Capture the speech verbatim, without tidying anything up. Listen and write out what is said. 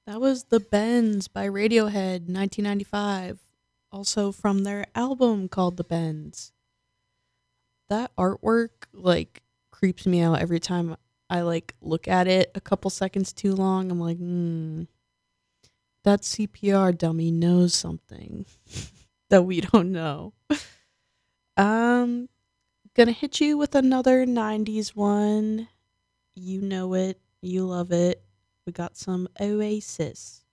That was The Bends by Radiohead, nineteen ninety-five. Also from their album called The Bends. That artwork like creeps me out every time I like look at it a couple seconds too long. I'm like, hmm, that C P R dummy knows something that we don't know. Um, Gonna hit you with another nineties one. You know it, you love it. We got some Oasis.